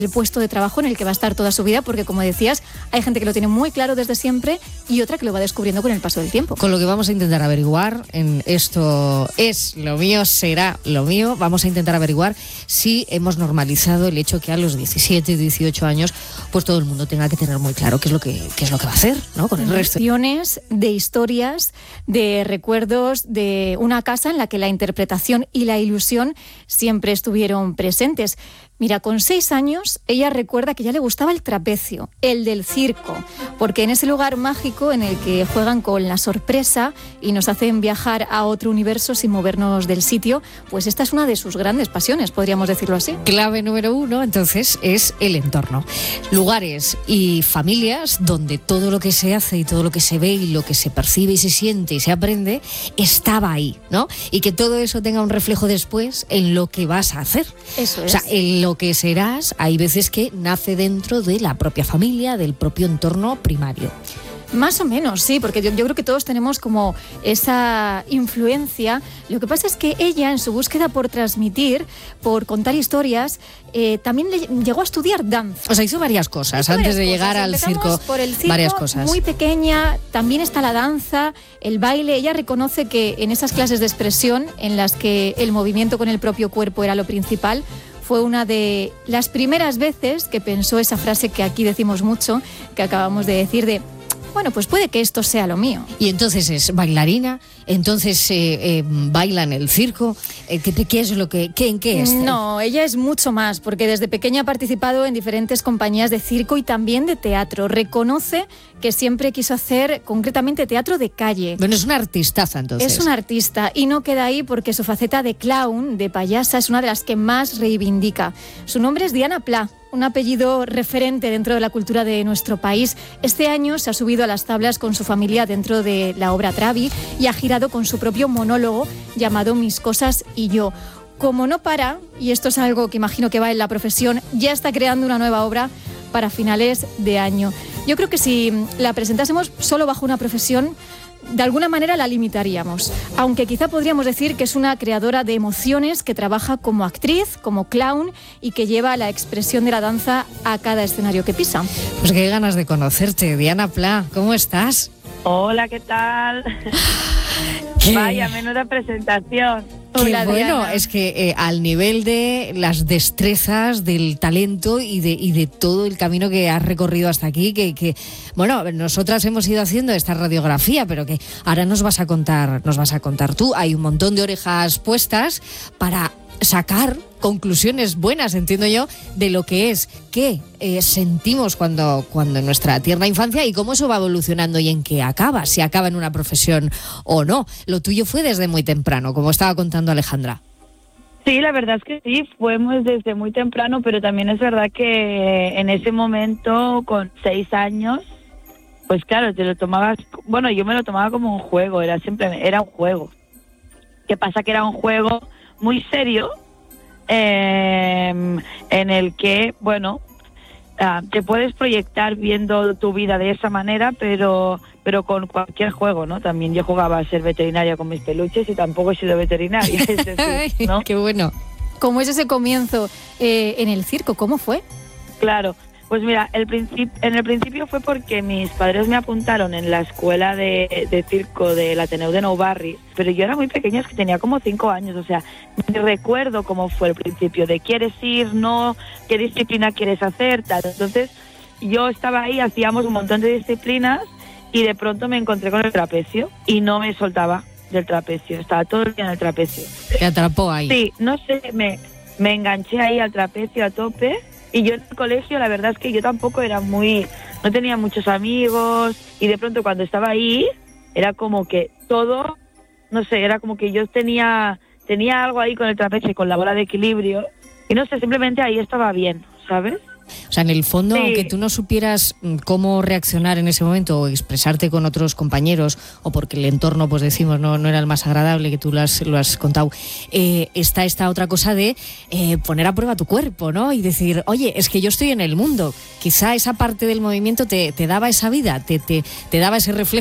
el puesto de trabajo en el que va a estar toda su vida, porque como decías, hay gente que lo tiene muy claro desde siempre y otra que lo va descubriendo con el paso del tiempo. Con lo que vamos a intentar averiguar, en esto es lo mío, será lo mío, vamos a intentar averiguar si hemos normalizado el hecho que a los 17, 18 años, pues todo el mundo tenga que tener muy claro qué es lo que va a hacer, ¿no? Con el resto. De historias, de recuerdos, de una casa en la que la interpretación y la ilusión siempre estuvieron presentes. Mira, con 6 años, ella recuerda que ya le gustaba el trapecio, el del circo, porque en ese lugar mágico en el que juegan con la sorpresa y nos hacen viajar a otro universo sin movernos del sitio, pues esta es una de sus grandes pasiones, podríamos decirlo así. Clave número 1, entonces, es el entorno. Lugares y familias donde todo lo que se hace y todo lo que se ve y lo que se percibe y se siente y se aprende estaba ahí, ¿no? Y que todo eso tenga un reflejo después en lo que vas a hacer. Eso es. O sea, en lo que serás, hay veces que nace dentro de la propia familia, del propio entorno primario. Más o menos, sí, porque yo creo que todos tenemos como esa influencia. Lo que pasa es que ella, en su búsqueda por transmitir, por contar historias, también llegó a estudiar danza. O sea, hizo varias cosas antes de llegar al circo. Por el circo, varias cosas. Muy pequeña, también está la danza, el baile. Ella reconoce que en esas clases de expresión, en las que el movimiento con el propio cuerpo era lo principal, fue una de las primeras veces que pensó esa frase que aquí decimos mucho, que acabamos de decir de... Bueno, pues puede que esto sea lo mío. Y entonces es bailarina, entonces baila en el circo. ¿Qué es lo que, en qué es? No, ella es mucho más, porque desde pequeña ha participado en diferentes compañías de circo y también de teatro. Reconoce que siempre quiso hacer concretamente teatro de calle. Bueno, es una artistaza entonces. Es una artista y no queda ahí porque su faceta de clown, de payasa, es una de las que más reivindica. Su nombre es Diana Pla, un apellido referente dentro de la cultura de nuestro país. Este año se ha subido a las tablas con su familia dentro de la obra Travi y ha girado con su propio monólogo llamado Mis cosas y yo. Como no para, y esto es algo que imagino que va en la profesión, ya está creando una nueva obra para finales de año. Yo creo que si la presentásemos solo bajo una profesión, de alguna manera la limitaríamos, aunque quizá podríamos decir que es una creadora de emociones que trabaja como actriz, como clown y que lleva la expresión de la danza a cada escenario que pisa. Pues qué ganas de conocerte, Diana Pla, ¿cómo estás? Hola, ¿qué tal? Vaya, menuda presentación. Qué bueno, es que al nivel de las destrezas, del talento y de todo el camino que has recorrido hasta aquí, que bueno, nosotras hemos ido haciendo esta radiografía, pero que ahora nos vas a contar tú. Hay un montón de orejas puestas para sacar conclusiones buenas, entiendo yo, de lo que es, qué sentimos cuando en nuestra tierna infancia y cómo eso va evolucionando y en qué acaba, si acaba en una profesión o no. Lo tuyo fue desde muy temprano, como estaba contando Alejandra. Sí, la verdad es que sí, fuimos desde muy temprano, pero también es verdad que en ese momento, con 6 años, pues claro, te lo tomabas, bueno, yo me lo tomaba como un juego, era un juego. ¿Qué pasa? Que era un juego muy serio, en el que, bueno, te puedes proyectar viendo tu vida de esa manera, pero con cualquier juego, ¿no? También yo jugaba a ser veterinaria con mis peluches y tampoco he sido veterinaria, es decir, ¿no? Qué bueno. ¿Cómo es ese comienzo en el circo? ¿Cómo fue? Claro, pues mira, en el principio fue porque mis padres me apuntaron en la escuela de circo del Ateneu de Nou Barris, pero yo era muy pequeña, es que tenía como 5 años, o sea, ni recuerdo cómo fue el principio, de quieres ir, no, qué disciplina quieres hacer, tal. Entonces yo estaba ahí, hacíamos un montón de disciplinas y de pronto me encontré con el trapecio y no me soltaba del trapecio, estaba todo el día en el trapecio. Te atrapó ahí. Sí, no sé, me enganché ahí al trapecio a tope. Y yo en el colegio, la verdad es que yo tampoco no tenía muchos amigos, y de pronto cuando estaba ahí, era como que todo, no sé, era como que yo tenía algo ahí con el trapecio y con la bola de equilibrio, y no sé, simplemente ahí estaba bien, ¿sabes? O sea, en el fondo, sí, aunque tú no supieras cómo reaccionar en ese momento o expresarte con otros compañeros, o porque el entorno, pues decimos, no era el más agradable, que tú lo has contado, está esta otra cosa de poner a prueba tu cuerpo, ¿no? Y decir, oye, es que yo estoy en el mundo. Quizá esa parte del movimiento te daba esa vida, te daba ese reflejo